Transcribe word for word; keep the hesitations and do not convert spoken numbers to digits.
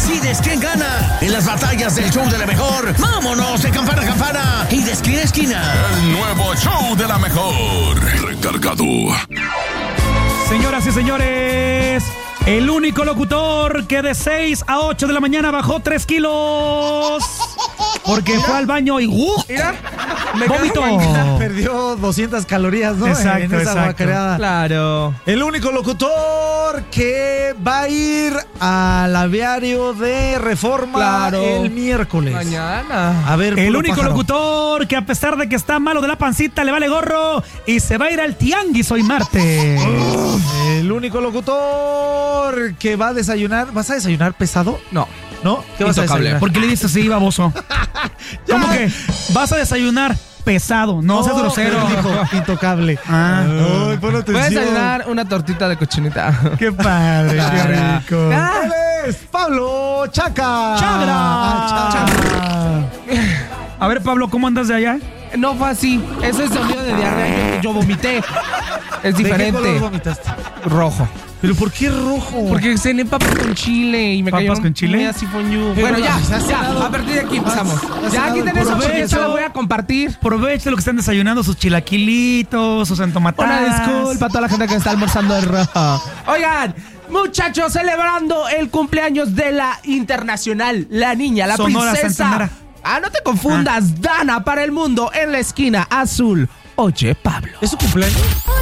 ¿Decides quién gana en las batallas del show de la mejor? ¡Vámonos de campana a campana y de esquina a esquina! El nuevo show de la mejor. Recargado. Señoras y señores, el único locutor que de seis a ocho de la mañana bajó tres kilos. Porque mira, fue al baño y ¡uh! Mira, me vómito. Perdió doscientas calorías, ¿no? Exacto, en esa exacto. guacareada. Claro. El único locutor que va a ir al aviario de Reforma Claro. el miércoles. Mañana. A ver, El puro único pájaro. locutor que a pesar de que está malo de la pancita le vale gorro y se va a ir al tianguis hoy martes. El único locutor que va a desayunar. ¿Vas a desayunar pesado? No. ¿No? ¿Qué vas a Intocable. desayunar? ¿Por qué le dices así, baboso? ¿Cómo que vas a desayunar pesado? No, seas grosero. pero dijo, intocable. Ah. Ay, pon atención. Voy a desayunar una tortita de cochinita. Qué padre, qué Claro. rico. Ah. Él es Pablo Chaca. Chagra. Ah, Chagra. A ver, Pablo, ¿cómo andas de allá? No fue así. Eso es sonido de diarrea. Yo, yo vomité. Es ¿De qué diferente. color vomitaste? Rojo. ¿Pero por qué rojo? Porque cené papas con chile y me ¿Papas cayó con chile? muy así foñudo. Pero Bueno, ya, has ya. cenado. A partir de aquí empezamos. Has- has Ya cenado quiten el eso porque provecho. yo se lo voy a compartir. Aprovecha lo que están desayunando, sus chilaquilitos, sus entomatadas. Una disculpa a toda la gente que está almorzando el rojo. Oigan, muchachos, celebrando el cumpleaños de la internacional, la niña, la Sonora princesa. Santanera. Ah, no te confundas, Dana para el mundo en la esquina azul. Oye, Pablo. ¿Es su cumpleaños?